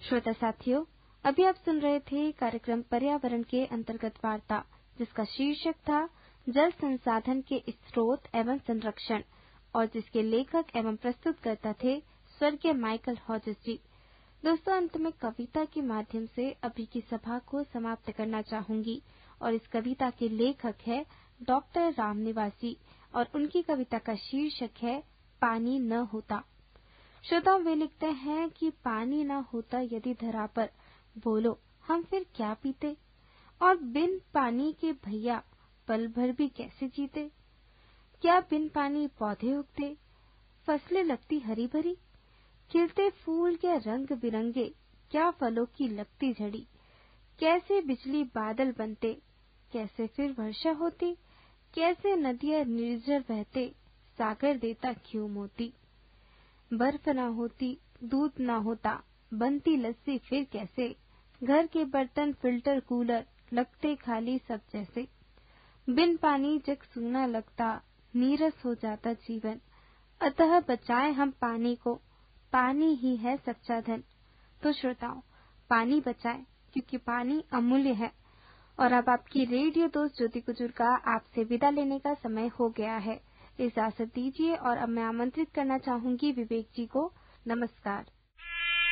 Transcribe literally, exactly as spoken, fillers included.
श्रोता साथियों, अभी आप सुन रहे थे कार्यक्रम पर्यावरण के अंतर्गत वार्ता, जिसका शीर्षक था जल संसाधन के स्रोत एवं संरक्षण, और जिसके लेखक एवं प्रस्तुतकर्ता थे स्वर्गीय माइकल हॉजेस जी। दोस्तों, अंत में कविता के माध्यम से अभी की सभा को समाप्त करना चाहूंगी, और इस कविता के लेखक है डॉक्टर राम निवासी, और उनकी कविता का शीर्षक है पानी न होता। श्रोताओं, वे लिखते हैं कि पानी न होता यदि धरा पर, बोलो हम फिर क्या पीते, और बिन पानी के भैया पल भर भी कैसे जीते। क्या बिन पानी पौधे उगते, फसलें लगती हरी भरी, खिलते फूल क्या रंग बिरंगे, क्या फलों की लगती झड़ी, कैसे बिजली बादल बनते, कैसे फिर वर्षा होती, कैसे नदियां निर्जर बहते, सागर देता क्यों मोती। बर्फ ना होती, दूध ना होता, बनती लस्सी फिर कैसे, घर के बर्तन फिल्टर कूलर लगते खाली सब जैसे। बिन पानी जग सूना लगता, नीरस हो जाता जीवन, अतः बचाएं हम पानी को, पानी ही है सच्चा धन। तो श्रोताओं, पानी बचाएं, क्योंकि पानी अमूल्य है। और अब आपकी रेडियो दोस्त ज्योति कुजूर का आपसे विदा लेने का समय हो गया है। इजाजत दीजिए, और अब मैं आमंत्रित करना चाहूंगी विवेक जी को। नमस्कार।